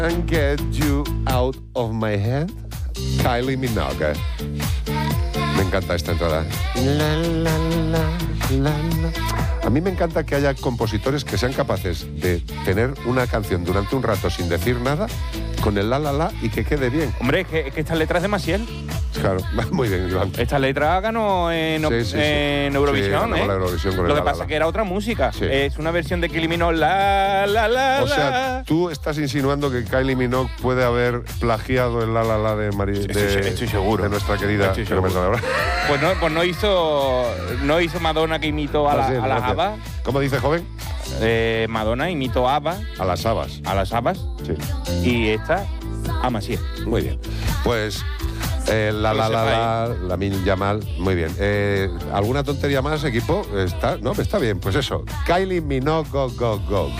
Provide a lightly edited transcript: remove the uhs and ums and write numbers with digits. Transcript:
Can't get you out of my head. Kylie Minogue. Me encanta esta entrada. La, la, la, la. A mí me encanta que haya compositores que sean capaces de tener una canción durante un rato sin decir nada, con el la y que quede bien. Hombre, es que esta letra es de Maciel. Claro, muy bien, Iván. Esta letra ganó en Eurovisión, sí, la Eurovisión con Lo el que pasa es que era otra música. Sí. Es una versión de que eliminó la. O sea, tú estás insinuando que Kylie Minogue puede haber plagiado el la de María. Estoy seguro. De nuestra querida. Estoy seguro. Pues no hizo Madonna que imitó a las Habas. ¿Cómo dice, joven? Madonna imitó a Abba. A las Habas. A las Habas. Sí. Y esta a Maciel. Muy bien. Pues la Min Yamal, muy bien. ¿Alguna tontería más, equipo? Está bien, pues eso. Kylie Minogue, go, go, go.